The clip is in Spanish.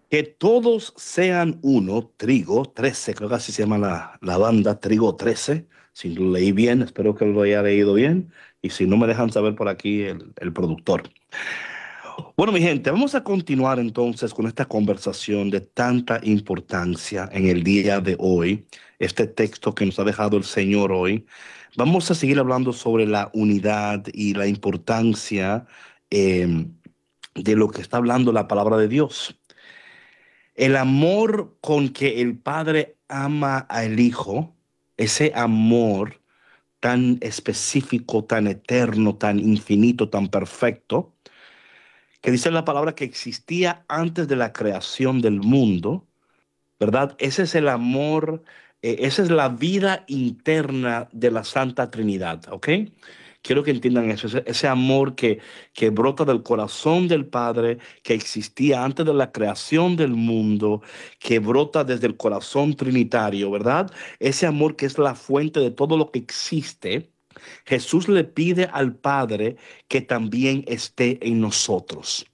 Que todos sean uno, Trigo 13, creo que así se llama la banda, Trigo 13. Si lo leí bien, espero que lo haya leído bien. Y si no, me dejan saber por aquí el productor. Bueno, mi gente, vamos a continuar entonces con esta conversación de tanta importancia en el día de hoy, este texto que nos ha dejado el Señor hoy. Vamos a seguir hablando sobre la unidad y la importancia eh, de lo que está hablando la palabra de Dios. El amor con que el Padre ama al Hijo, ese amor tan específico, tan eterno, tan infinito, tan perfecto, que dice la palabra que existía antes de la creación del mundo, ¿verdad? Ese es el amor, esa es la vida interna de la Santa Trinidad, ¿ok? Quiero que entiendan eso, ese amor que brota del corazón del Padre, que existía antes de la creación del mundo, que brota desde el corazón trinitario, ¿verdad? Ese amor que es la fuente de todo lo que existe. Jesús le pide al Padre que también esté en nosotros.